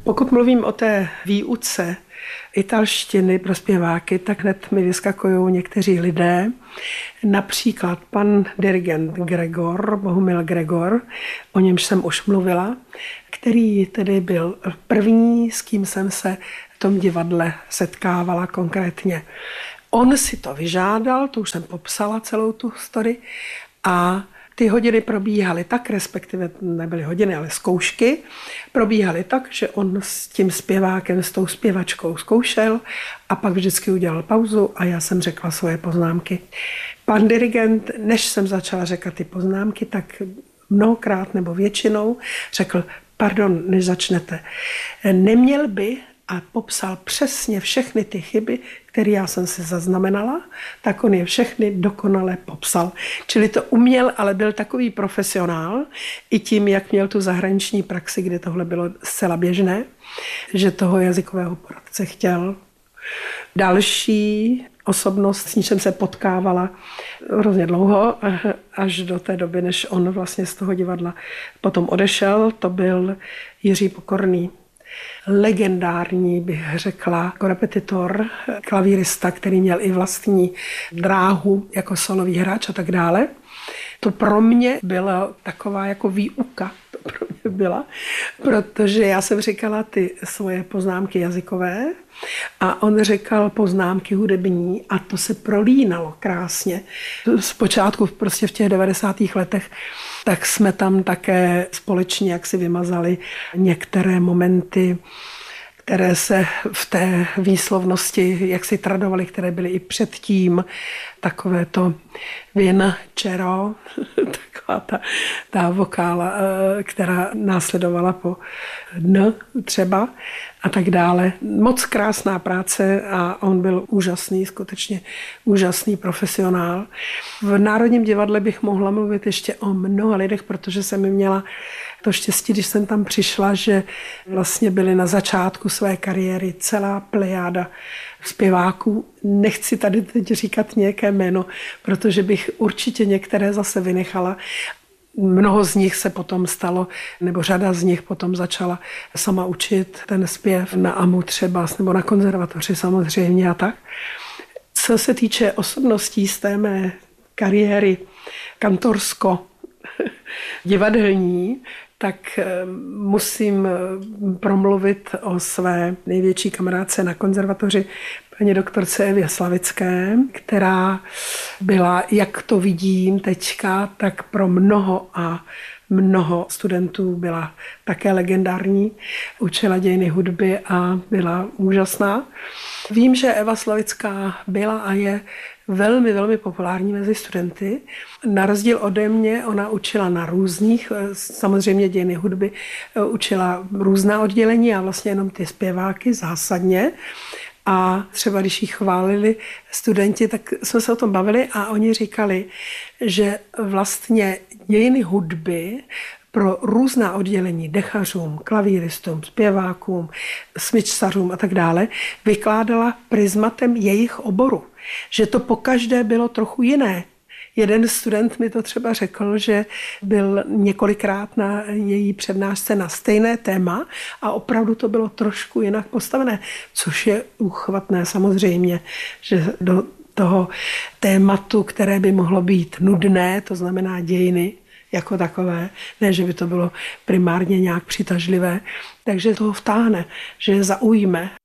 Pokud mluvím o té výuce italštiny pro zpěváky, tak hned mi vyskakují někteří lidé. Například pan dirigent Gregor, Bohumil Gregor, o němž jsem už mluvila, který tedy byl první, s kým jsem se v tom divadle setkávala konkrétně. On si to vyžádal, to už jsem popsala celou tu story, a ty hodiny probíhaly tak, respektive nebyly hodiny, ale zkoušky, probíhaly tak, že on s tím zpěvákem, s tou zpěvačkou zkoušel a pak vždycky udělal pauzu a já jsem řekla svoje poznámky. Pan dirigent, než jsem začala říkat ty poznámky, tak mnohokrát nebo většinou řekl, pardon, než začnete, neměl by, a popsal přesně všechny ty chyby, které já jsem si zaznamenala, tak on je všechny dokonale popsal. Čili to uměl, ale byl takový profesionál, i tím, jak měl tu zahraniční praxi, kde tohle bylo zcela běžné, že toho jazykového poradce chtěl. Další osobnost, s níž jsem se potkávala hrozně dlouho, až do té doby, než on vlastně z toho divadla potom odešel, to byl Jiří Pokorný. Legendární, bych řekla, korepetitor, klavírista, který měl i vlastní dráhu jako solový hráč a tak dále. To pro mě byla taková jako výuka, to pro mě byla, protože já jsem říkala ty svoje poznámky jazykové a on říkal poznámky hudební a to se prolínalo krásně. Zpočátku prostě v těch 90. letech tak jsme tam také společně jaksi vymazali některé momenty, které se v té výslovnosti jaksi tradovaly, které byly i předtím, takové to vincero, taková ta vokála, která následovala po n třeba a tak dále. Moc krásná práce a on byl úžasný, skutečně úžasný profesionál. V Národním divadle bych mohla mluvit ještě o mnoha lidech, protože jsem měla to štěstí, když jsem tam přišla, že vlastně byli na začátku své kariéry celá plejáda zpěváků. Nechci tady teď říkat nějaké jméno, protože bych určitě některé zase vynechala. Mnoho z nich se potom stalo, nebo řada z nich potom začala sama učit ten zpěv na AMU třeba, nebo na konzervatoři samozřejmě a tak. Co se týče osobností z té mé kariéry kantorsko-divadelní, tak musím promluvit o své největší kamarádce na konzervatoři, paní doktorce Evě Slavické, která byla, jak to vidím teďka, tak pro mnoho studentů byla také legendární. Učila dějiny hudby a byla úžasná. Vím, že Eva Slavická byla a je velmi, velmi populární mezi studenty. Na rozdíl ode mě ona učila na různých, samozřejmě dějiny hudby, učila různá oddělení a vlastně jenom ty zpěváky zásadně. A třeba když jí chválili studenti, tak jsme se o tom bavili a oni říkali, že vlastně dějiny hudby pro různá oddělení, dechařům, klavíristům, zpěvákům, smyčcařům a tak dále, vykládala prismatem jejich oboru. Že to pokaždé bylo trochu jiné. Jeden student mi to třeba řekl, že byl několikrát na její přednášce na stejné téma a opravdu to bylo trošku jinak postavené, což je úchvatné samozřejmě, že do toho tématu, které by mohlo být nudné, to znamená dějiny jako takové, ne, že by to bylo primárně nějak přitažlivé, takže toho vtáhne, že je zaujme.